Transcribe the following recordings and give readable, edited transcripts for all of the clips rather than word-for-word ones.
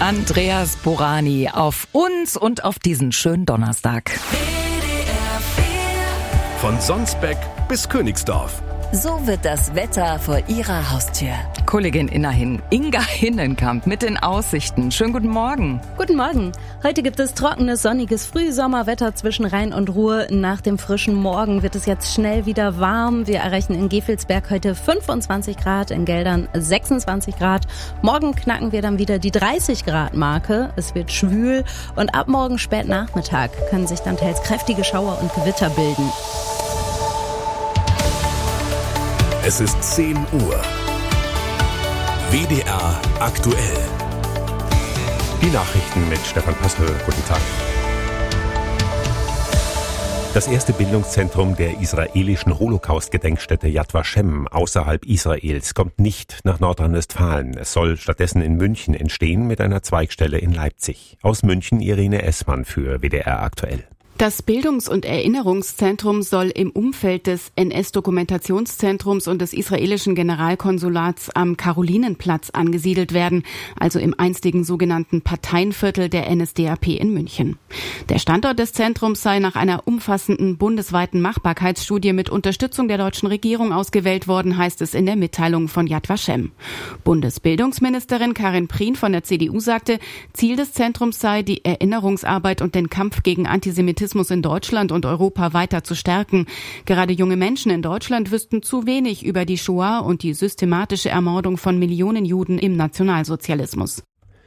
Andreas Borani auf uns und auf diesen schönen Donnerstag. Von Sonsbeck bis Königsdorf. So wird das Wetter vor Ihrer Haustür. Kollegin Inga Hinnenkamp mit den Aussichten. Schönen guten Morgen. Guten Morgen. Heute gibt es trockenes, sonniges Frühsommerwetter zwischen Rhein und Ruhr. Nach dem frischen Morgen wird es jetzt schnell wieder warm. Wir erreichen in Gevelsberg heute 25 Grad, in Geldern 26 Grad. Morgen knacken wir dann wieder die 30 Grad Marke. Es wird schwül und ab morgen spät Nachmittag können sich dann teils kräftige Schauer und Gewitter bilden. Es ist 10 Uhr. WDR aktuell. Die Nachrichten mit Stefan Pastel. Guten Tag. Das erste Bildungszentrum der israelischen Holocaust-Gedenkstätte Yad Vashem außerhalb Israels kommt nicht nach Nordrhein-Westfalen. Es soll stattdessen in München entstehen mit einer Zweigstelle in Leipzig. Aus München Irene Essmann für WDR aktuell. Das Bildungs- und Erinnerungszentrum soll im Umfeld des NS-Dokumentationszentrums und des israelischen Generalkonsulats am Karolinenplatz angesiedelt werden, also im einstigen sogenannten Parteienviertel der NSDAP in München. Der Standort des Zentrums sei nach einer umfassenden bundesweiten Machbarkeitsstudie mit Unterstützung der deutschen Regierung ausgewählt worden, heißt es in der Mitteilung von Yad Vashem. Bundesbildungsministerin Karin Prien von der CDU sagte, Ziel des Zentrums sei, die Erinnerungsarbeit und den Kampf gegen Antisemitismus in Deutschland und Europa weiter zu stärken. Gerade junge Menschen in Deutschland wüssten zu wenig über die Shoah und die systematische Ermordung von Millionen Juden im Nationalsozialismus.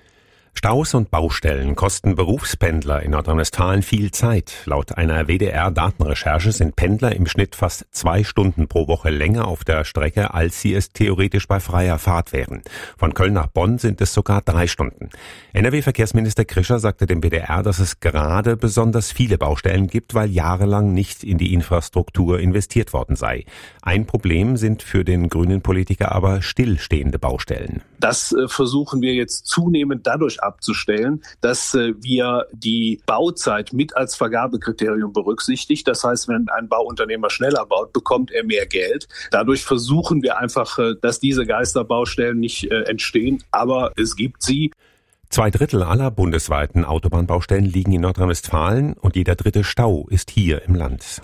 Staus und Baustellen kosten Berufspendler in Nordrhein-Westfalen viel Zeit. Laut einer WDR-Datenrecherche sind Pendler im Schnitt fast 2 Stunden pro Woche länger auf der Strecke, als sie es theoretisch bei freier Fahrt wären. Von Köln nach Bonn sind es sogar 3 Stunden. NRW-Verkehrsminister Krischer sagte dem WDR, dass es gerade besonders viele Baustellen gibt, weil jahrelang nicht in die Infrastruktur investiert worden sei. Ein Problem sind für den grünen Politiker aber stillstehende Baustellen. Das versuchen wir jetzt zunehmend dadurch abzustellen, dass wir die Bauzeit mit als Vergabekriterium berücksichtigt. Das heißt, wenn ein Bauunternehmer schneller baut, bekommt er mehr Geld. Dadurch versuchen wir einfach, dass diese Geisterbaustellen nicht entstehen, aber es gibt sie. 2/3 aller bundesweiten Autobahnbaustellen liegen in Nordrhein-Westfalen und jeder 3. Stau ist hier im Land.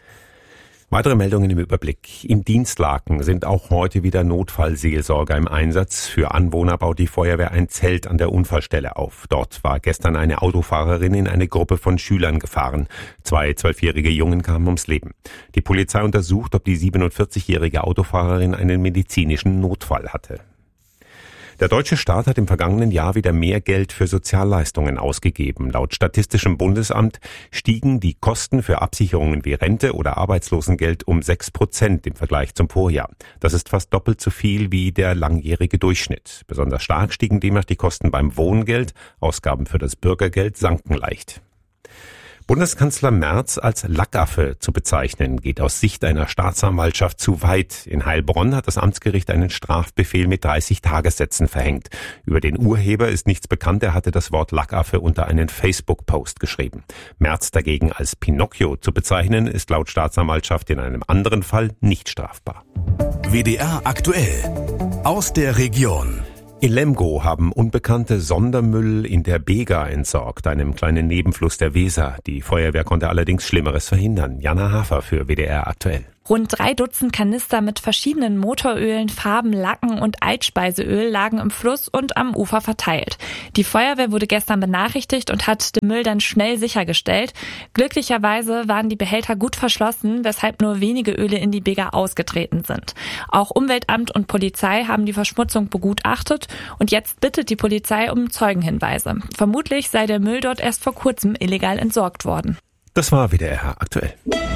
Weitere Meldungen im Überblick. In Dienstlaken sind auch heute wieder Notfallseelsorger im Einsatz. Für Anwohner baut die Feuerwehr ein Zelt an der Unfallstelle auf. Dort war gestern eine Autofahrerin in eine Gruppe von Schülern gefahren. 2 12-jährige Jungen kamen ums Leben. Die Polizei untersucht, ob die 47-jährige Autofahrerin einen medizinischen Notfall hatte. Der deutsche Staat hat im vergangenen Jahr wieder mehr Geld für Sozialleistungen ausgegeben. Laut Statistischem Bundesamt stiegen die Kosten für Absicherungen wie Rente oder Arbeitslosengeld um 6% im Vergleich zum Vorjahr. Das ist fast doppelt so viel wie der langjährige Durchschnitt. Besonders stark stiegen demnach die Kosten beim Wohngeld. Ausgaben für das Bürgergeld sanken leicht. Bundeskanzler Merz als Lackaffe zu bezeichnen, geht aus Sicht einer Staatsanwaltschaft zu weit. In Heilbronn hat das Amtsgericht einen Strafbefehl mit 30 Tagessätzen verhängt. Über den Urheber ist nichts bekannt, er hatte das Wort Lackaffe unter einen Facebook-Post geschrieben. Merz dagegen als Pinocchio zu bezeichnen, ist laut Staatsanwaltschaft in einem anderen Fall nicht strafbar. WDR aktuell. Aus der Region. In Lemgo haben Unbekannte Sondermüll in der Bega entsorgt, einem kleinen Nebenfluss der Weser. Die Feuerwehr konnte allerdings Schlimmeres verhindern. Jana Hafer für WDR aktuell. Rund 3 Dutzend Kanister mit verschiedenen Motorölen, Farben, Lacken und Altspeiseöl lagen im Fluss und am Ufer verteilt. Die Feuerwehr wurde gestern benachrichtigt und hat den Müll dann schnell sichergestellt. Glücklicherweise waren die Behälter gut verschlossen, weshalb nur wenige Öle in die Bega ausgetreten sind. Auch Umweltamt und Polizei haben die Verschmutzung begutachtet und jetzt bittet die Polizei um Zeugenhinweise. Vermutlich sei der Müll dort erst vor kurzem illegal entsorgt worden. Das war WDR aktuell.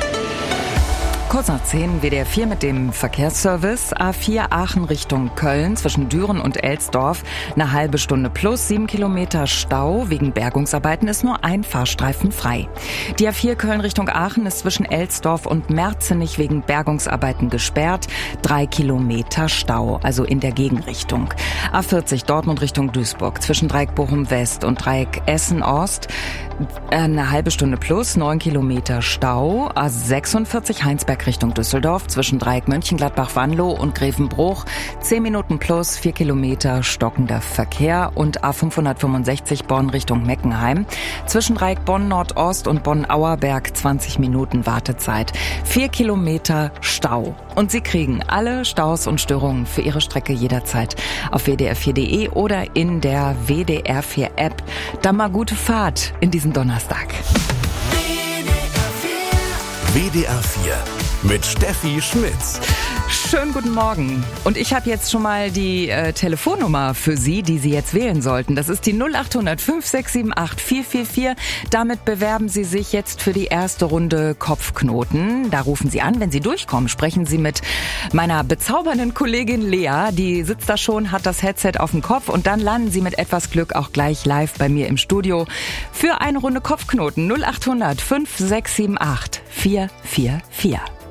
Kurz nach 10 WDR 4 mit dem Verkehrsservice. A4 Aachen Richtung Köln zwischen Düren und Elsdorf. Eine halbe Stunde plus 7 Kilometer Stau. Wegen Bergungsarbeiten ist nur ein Fahrstreifen frei. Die A4 Köln Richtung Aachen ist zwischen Elsdorf und Merzenich wegen Bergungsarbeiten gesperrt. 3 Kilometer Stau, also in der Gegenrichtung. A40 Dortmund Richtung Duisburg zwischen Dreieck Bochum West und Dreieck Essen Ost. Eine halbe Stunde plus 9 Kilometer Stau. A46 Heinsberg Dreieck Richtung Düsseldorf zwischen Dreieck Mönchengladbach-Wanlo und Grevenbruch. 10 Minuten plus, 4 Kilometer stockender Verkehr und A565 Bonn Richtung Meckenheim. Zwischen Dreieck Bonn-Nordost und Bonn-Auerberg 20 Minuten Wartezeit. 4 Kilometer Stau. Und Sie kriegen alle Staus und Störungen für Ihre Strecke jederzeit auf wdr4.de oder in der WDR4-App. Dann mal gute Fahrt in diesen Donnerstag. WDR 4 mit Steffi Schmitz. Schönen guten Morgen. Und ich habe jetzt schon mal die Telefonnummer für Sie, die Sie jetzt wählen sollten. Das ist die 0800 5678 444. Damit bewerben Sie sich jetzt für die erste Runde Kopfknoten. Da rufen Sie an. Wenn Sie durchkommen, sprechen Sie mit meiner bezaubernden Kollegin Lea. Die sitzt da schon, hat das Headset auf dem Kopf und dann landen Sie mit etwas Glück auch gleich live bei mir im Studio für eine Runde Kopfknoten. 0800 5678 444.